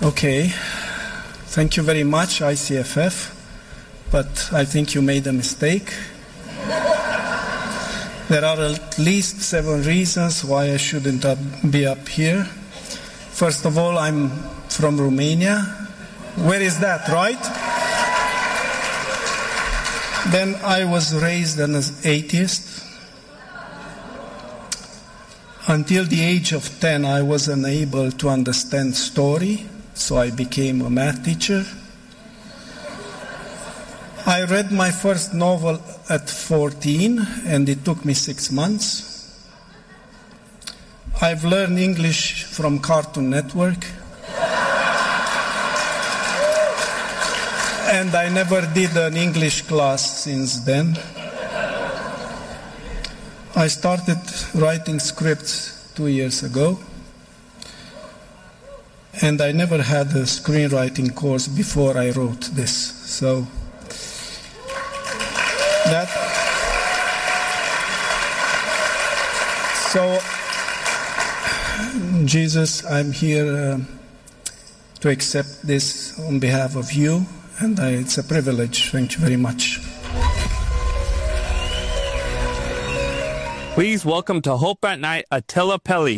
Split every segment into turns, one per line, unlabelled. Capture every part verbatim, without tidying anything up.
Okay, thank you very much, I C F F, but I think you made a mistake. There are at least seven reasons why I shouldn't be up here. First of all, I'm from Romania. Where is that, right? Then I was raised as an atheist. Until the age of ten, I was unable to understand story, so I became a math teacher. I read my first novel at fourteen, and it took me six months. I've learned English from Cartoon Network. And I never did an English class since then. I started writing scripts two years ago. And I never had a screenwriting course before I wrote this. So that so Jesus, I'm here uh, to accept this on behalf of you, and I, it's a privilege. Thank you very much.
Please welcome to Hope at Night, Attila Pelli.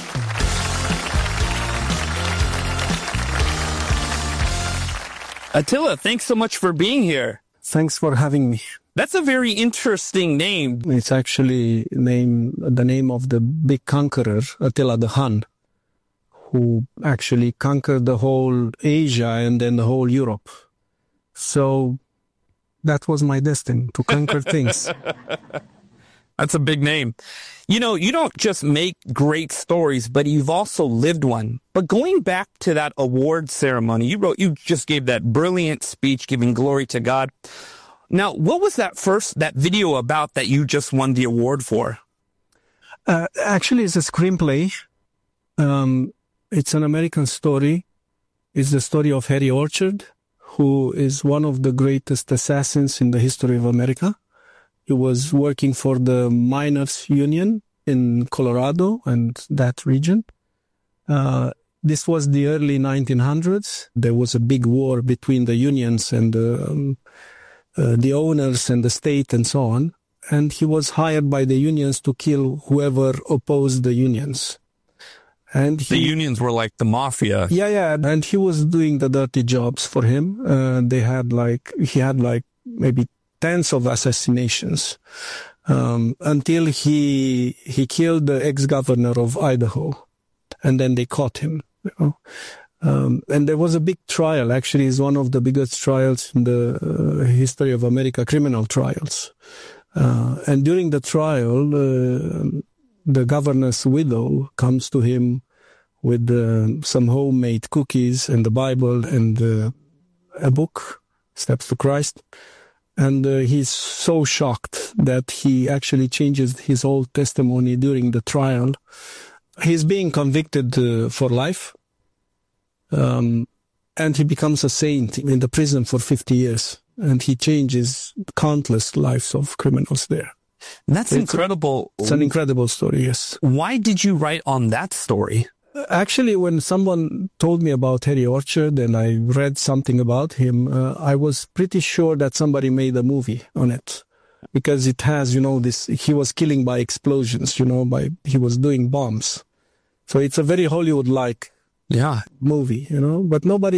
Attila, thanks so much for being here.
Thanks for having me.
That's a very interesting name.
It's actually name the name of the big conqueror, Attila the Hun, who actually conquered the whole Asia and then the whole Europe. So that was my destiny, to conquer things.
That's a big name. You know, you don't just make great stories, but you've also lived one. But going back to that award ceremony, you wrote, you just gave that brilliant speech giving glory to God. Now, what was that first, that video about that you just won the award for?
Uh, actually, it's a screenplay. Um, it's an American story. It's the story of Harry Orchard, who is one of the greatest assassins in the history of America. He was working for the miners' union in Colorado and that region. Uh, this was the early nineteen hundreds. There was a big war between the unions and the, um, uh, the owners and the state and so on. And he was hired by the unions to kill whoever opposed the unions. And he,
the unions were like the mafia.
Yeah, yeah. And he was doing the dirty jobs for him. Uh, they had like, he had like maybe tens of assassinations, um, until he, he killed the ex-governor of Idaho. And then they caught him, you know. Um, and there was a big trial. Actually, it's one of the biggest trials in the uh, history of America, criminal trials. Uh, and during the trial, uh, the governor's widow comes to him with uh, some homemade cookies and the Bible and uh, a book, Steps to Christ. And uh, he's so shocked that he actually changes his whole testimony during the trial. He's being convicted uh, for life. Um, and he becomes a saint in the prison for fifty years. And he changes countless lives of criminals there.
That's
it's
incredible.
A, it's an incredible story, yes.
Why did you write on that story?
Actually, when someone told me about Harry Orchard and I read something about him, uh, I was pretty sure that somebody made a movie on it. Because it has, you know, this, he was killing by explosions, you know, by, he was doing bombs. So it's a very Hollywood-like
yeah.
movie, you know, but nobody